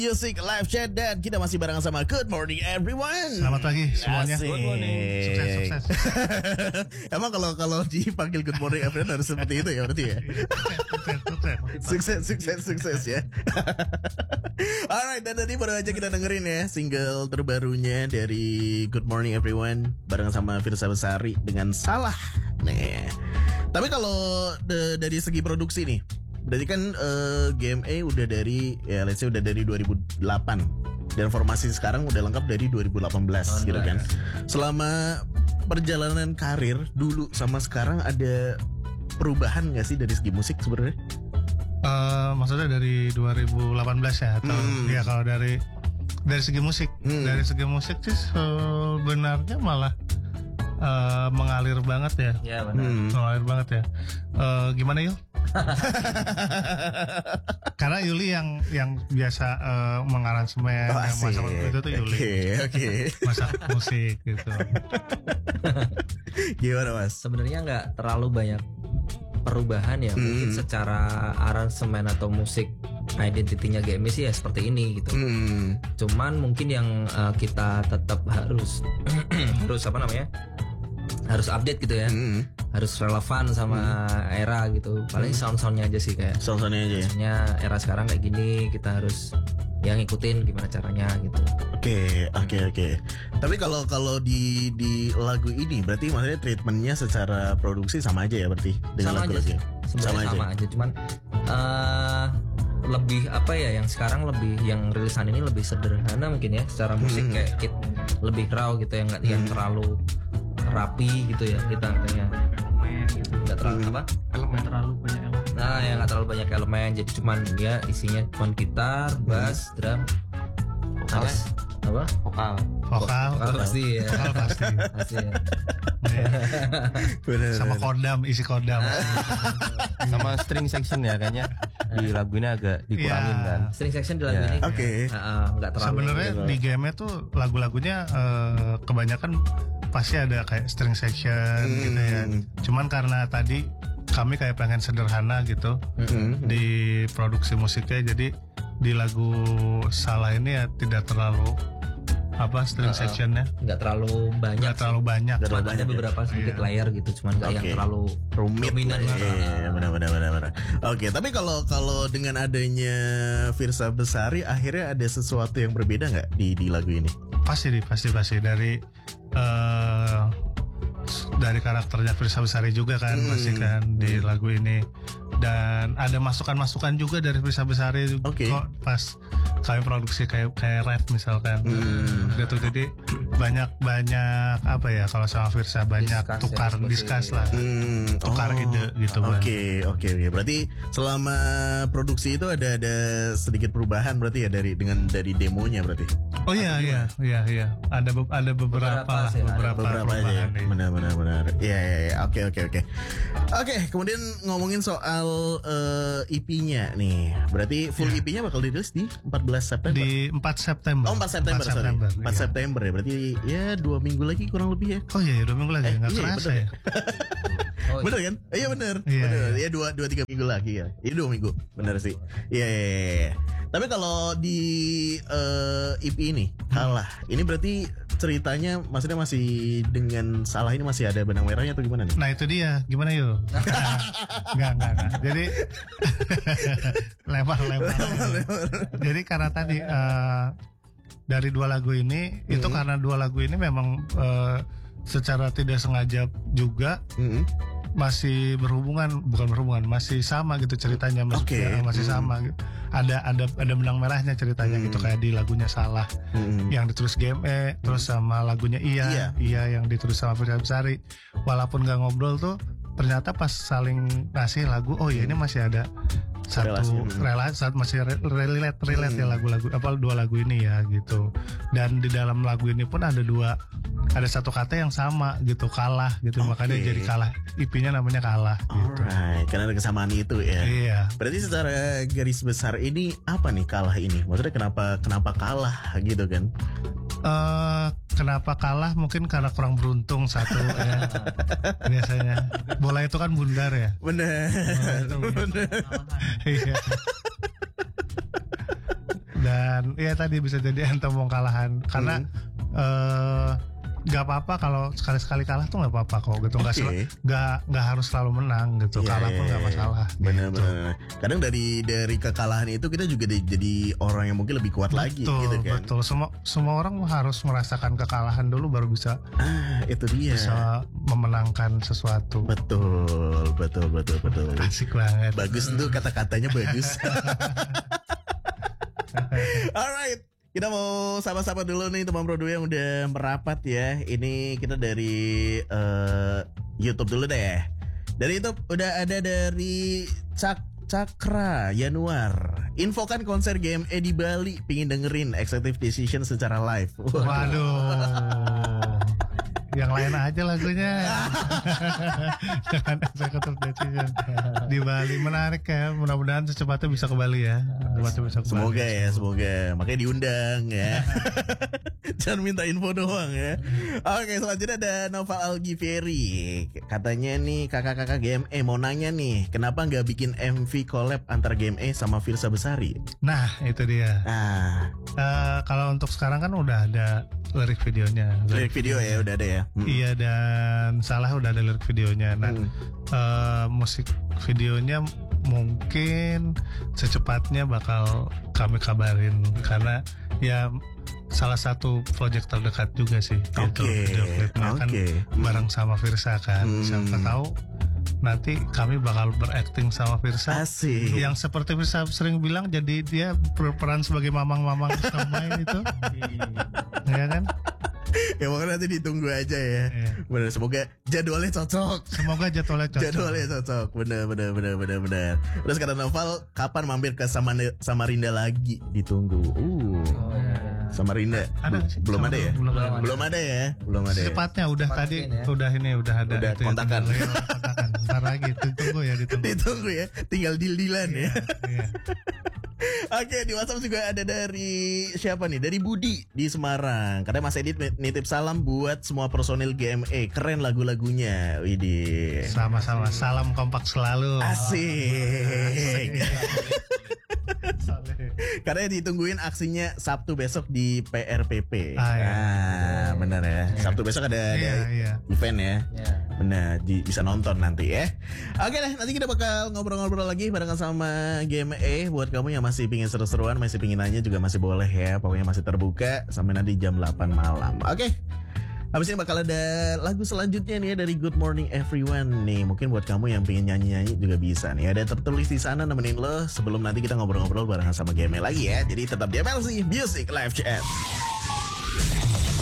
Music Live Chat dan kita masih barengan sama Good Morning Everyone. Selamat pagi semuanya. Asik. Good morning. Sukses. Emang kalau dipanggil Good Morning Everyone harus seperti itu ya berarti ya. Sukses ya. Alright, dan tadi baru aja kita dengerin ya single terbarunya dari Good Morning Everyone barengan sama Firsa Besari dengan Salah. Nih. Tapi kalau dari segi produksi nih, berarti kan GMA udah dari ya let's say udah dari 2008 dan formasi sekarang udah lengkap dari 2018 gitu kan. Selama perjalanan karir dulu sama sekarang ada perubahan nggak sih dari segi musik sebenarnya? Maksudnya dari 2018 ya atau ya kalau dari segi musik, dari segi musik sih sebenarnya malah mengalir banget ya. Ya benar. Mengalir banget ya. Gimana Yul? Karena Yuli yang biasa mengaransemen, masak itu tuh Yuli. Oke. Masak musik gitu. Gimana Mas? Sebenarnya nggak terlalu banyak perubahan ya, mungkin secara aransemen atau musik identitinya GMA sih ya seperti ini gitu. Cuman mungkin yang kita tetap harus harus update gitu ya, harus relevan sama era gitu. Paling sound-soundnya aja sih kayak Sound-soundnya aja ya. soundnya era sekarang kayak gini, kita harus yang ngikutin gimana caranya gitu. Oke. Tapi kalau di lagu ini berarti maksudnya treatmentnya secara produksi sama aja ya berarti dengan Sama aja lagu-lagu. sih, sebenarnya sama aja. Cuman lebih apa ya, yang sekarang lebih yang rilisan ini lebih sederhana mungkin ya secara musik, kayak lebih raw gitu ya, nggak yang terlalu rapi gitu ya, kita kayak nggak terlalu terlalu banyak elemen. Nah ya nggak terlalu banyak elemen, jadi cuman ya isinya cuman gitar, bass, drum, Vokal pasti ya. Vokal pasti. Ya. Bener. Sama kodam, isi kodam. Sama string section ya kayaknya di lagu ini agak dikurangin Iya. kan. String section di lagu ini Oke. nggak terlalu. Sebenarnya di game tuh lagu-lagunya kebanyakan pasti ada kayak string section gitu ya. Cuman karena tadi kami kayak pengen sederhana gitu di produksi musiknya, jadi di lagu Salah ini ya tidak terlalu string sectionnya nggak terlalu banyak. banyak Cuman ada ya. beberapa sedikit layer gitu, cuman nggak yang terlalu rumit dominan. Iya, benar. Oke, tapi kalau dengan adanya Firsa Besari akhirnya ada sesuatu yang berbeda nggak di lagu ini? Pasti dari karakternya Firsa Besari juga kan pasti kan di lagu ini, dan ada masukan juga dari Firsa Besari kok pas kami produksi kayak rap misalkan gitu. Jadi banyak apa ya, kalau sama Firsa banyak tukar discuss lah, tukar ide gitu. Oke. Berarti selama produksi itu ada sedikit perubahan berarti ya dari demonya berarti. Oh iya. Ada beberapa perubahan. Benar. Iya. Oke. Oke, kemudian ngomongin soal EP-nya nih. Berarti full EP-nya bakal dirilis di 14 September. Di 4 September. Oh, 4 September. 4 September ya. Berarti ya 2 minggu lagi kurang lebih ya. Oh iya, 2 minggu lagi. Enggak kerasa ya. Bener kan? Iya bener. Ya 2-3 minggu lagi ya. Iya 2 minggu. Bener sih. Iya. Tapi kalau di EP ini Salah, ini berarti ceritanya maksudnya masih dengan Salah ini masih ada benang merahnya atau gimana nih? Nah itu dia, gimana yuk? Enggak. Jadi lempar. Jadi karena tadi dari 2 lagu ini itu karena 2 lagu ini memang secara tidak sengaja juga masih masih sama gitu ceritanya, masih sama gitu. Ada benang merahnya ceritanya gitu, kayak di lagunya Salah yang ditulis GME, terus sama lagunya Iya yang ditulis sama Firsa Besari. Walaupun gak ngobrol tuh ternyata pas saling ngasih lagu, oh ya ini masih ada satu relasi, masih relate ya lagu-lagu 2 lagu ini ya gitu. Dan di dalam lagu ini pun ada satu kata yang sama gitu, kalah gitu. Makanya jadi Kalah, IP-nya namanya Kalah gitu. Alright, karena ada kesamaan itu ya. Iya. Berarti secara garis besar ini apa nih Kalah ini? Maksudnya kenapa kalah gitu kan? Kenapa kalah? Mungkin karena kurang beruntung satu ya. Biasanya bola itu kan bundar ya. Bener. Iya. Dan ya tadi bisa jadi anthem kalahan karena nggak apa-apa kalau sekali-sekali kalah tuh nggak apa-apa kok gitu. Nggak harus selalu menang gitu. Kalah pun nggak masalah. Benar-benar. Kadang dari kekalahan itu kita juga jadi orang yang mungkin lebih kuat lagi gitu kan. Betul. Semua orang harus merasakan kekalahan dulu baru bisa itu dia. Bisa memenangkan sesuatu. Betul. Asik banget. Bagus tuh kata-katanya bagus. Alright. Kita mau sapa-sapa dulu nih teman Bro yang udah merapat ya. Ini kita dari YouTube dulu deh. Dari YouTube udah ada dari Cakra Januar. Infokan konser GME di Bali, pingin dengerin Executive Decision secara live. Waduh. Yang lain aja lagunya. Jangan Executive Decision di Bali. Menarik ya. Mudah-mudahan secepatnya bisa ke Bali ya. Semoga ya, semoga. Makanya diundang ya. Jangan minta info doang ya. Oke, selanjutnya ada Nova Algivieri. Katanya nih kakak-kakak GME mau nanya nih, kenapa nggak bikin MV collab antara GME sama Firsa Besari? Nah, itu dia. Kalau untuk sekarang kan udah ada lirik videonya. Lirik video ya udah ada ya. Iya, dan Salah udah ada lirik videonya. Nah, musik videonya mungkin secepatnya bakal kami kabarin karena ya salah satu project terdekat juga sih itu video klipnya kan bareng sama Firsa kan. Siapa tahu nanti kami bakal berakting sama Firsa. Asik. Yang seperti Firsa sering bilang, jadi dia berperan sebagai mamang-mamang sama itu. Ya kan? Ya makanya nanti ditunggu aja ya. Bener, semoga jadwalnya cocok. Jadwalnya cocok. Bener. Terus kata Noval, kapan mampir ke Samarinda lagi? Ditunggu. Samarinda. Belum ada ya? Belum ada ya? Secepatnya udah tadi ya? udah ada. Udah kontakan. Ntar lagi ditunggu ya. Tinggal deal-dealan ya. Iya. Oke, di WhatsApp juga ada dari siapa nih? Dari Budi di Semarang. Katanya Mas Edit nitip salam buat semua personil GME. Keren lagu-lagunya. Widih. Sama-sama. Salam kompak selalu. Asik. Karena ditungguin aksinya Sabtu besok di PRPP. Benar ya. Sabtu besok ada event ya. Benar, bisa nonton nanti ya. Oke deh, nanti kita bakal ngobrol-ngobrol lagi barengan sama GME. Buat kamu yang masih pingin seru-seruan, masih pingin nanya juga masih boleh ya. Pokoknya masih terbuka sampai nanti jam 8 malam. Oke. Habis ini bakal ada lagu selanjutnya nih ya dari Good Morning Everyone nih. Mungkin buat kamu yang pengen nyanyi-nyanyi juga bisa nih. Ada tertulis di sana nemenin lo sebelum nanti kita ngobrol-ngobrol barengan sama GME lagi ya. Jadi tetap di MLC Music Live Chat.